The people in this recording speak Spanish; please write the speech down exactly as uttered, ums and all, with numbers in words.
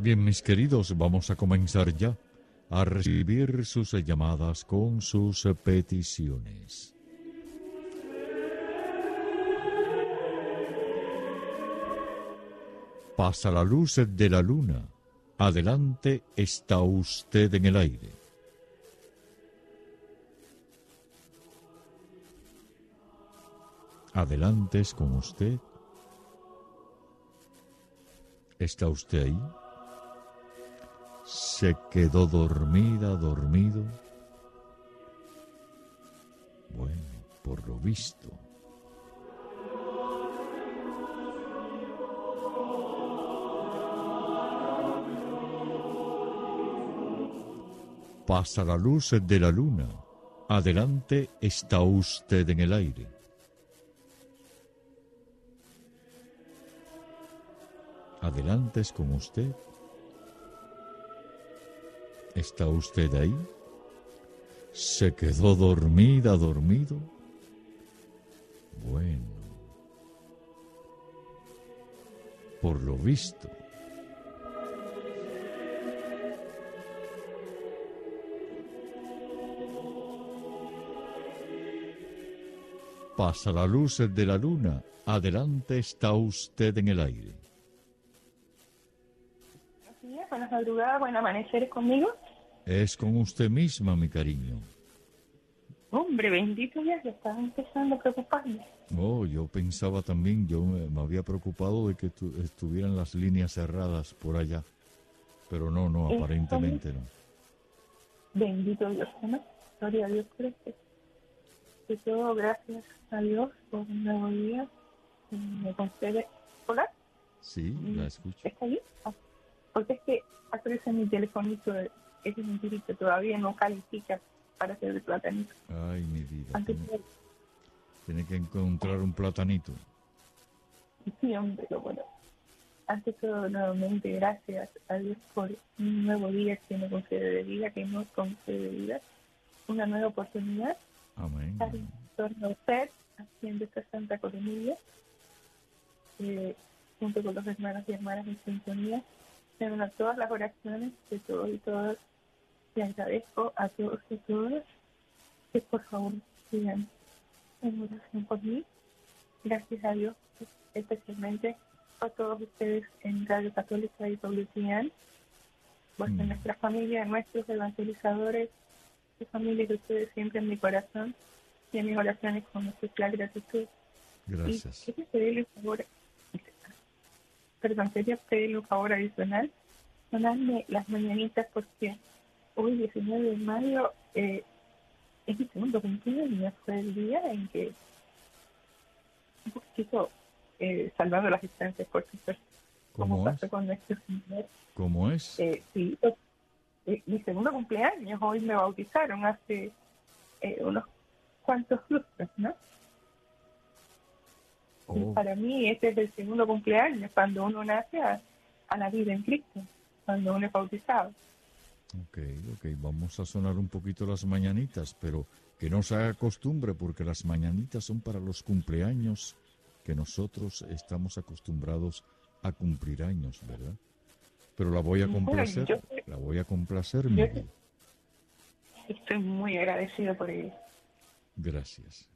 Bien, mis queridos, vamos a comenzar ya a recibir sus llamadas con sus peticiones. Pasa la luz de la luna. Adelante, está usted en el aire. Adelante, es con usted. ¿Está usted ahí? ¿Se quedó dormida, dormido? Bueno, por lo visto. Pasa la luz de la luna. Adelante, está usted en el aire. Adelante, es con usted. ¿Está usted ahí? ¿Se quedó dormida, dormido? Bueno, por lo visto. Pasa la luz de la luna. Adelante, está usted en el aire. Buenos días, buenas madrugadas, buen amanecer conmigo. Es con usted misma, mi cariño. Hombre, bendito ya, ya estaba empezando a preocuparme. Oh, yo pensaba también, yo me, me había preocupado de que tu, estuvieran las líneas cerradas por allá. Pero no, no, aparentemente no. Bendito Dios, ¿no? Gloria a Dios por este. De todo, gracias a Dios por un nuevo día. Me concede. ¿Hola? Sí, la escucho. ¿Está ahí? Ah, porque es que aparece mi telefonito, ese mentirito todavía no califica para hacer el platanito. Ay, mi vida. Antes Tiene, de... tiene que encontrar un platanito. Sí, hombre, lo bueno. Ante todo, nuevamente, gracias a Dios por un nuevo día que me concede de vida, que nos concede de vida, una nueva oportunidad. Amén. Estar en torno a usted, haciendo esta Santa Coronilla, eh, junto con los hermanos y hermanas en sintonía, en a todas las oraciones de todos y todas. Le agradezco a todos y todas que por favor sigan en oración por mí. Gracias a Dios, especialmente a todos ustedes en Radio Católica y W T N, pues en nuestra familia, nuestros evangelizadores, su familia de ustedes siempre en mi corazón y en mis oraciones con especial gratitud. Gracias. Y quería pedirle un favor, perdón, quería pedirle un favor adicional, sonarme las mañanitas porque hoy, diecinueve de mayo, eh, es mi segundo cumpleaños, fue el día en que un poquito eh, salvando las distancias, por supuesto, como pasó con nuestro Señor. ¿Cómo es? Eh, sí, eh, mi segundo cumpleaños, hoy me bautizaron hace eh, unos cuantos lustros, ¿no? Oh. Y para mí este es el segundo cumpleaños, cuando uno nace a, a la vida en Cristo, cuando uno es bautizado. Ok, ok, vamos a sonar un poquito las mañanitas, pero que no se haga costumbre, porque las mañanitas son para los cumpleaños que nosotros estamos acostumbrados a cumplir años, ¿verdad? Pero la voy a complacer, bueno, yo, la voy a complacer, mi vida. Estoy muy agradecido por ello. Gracias.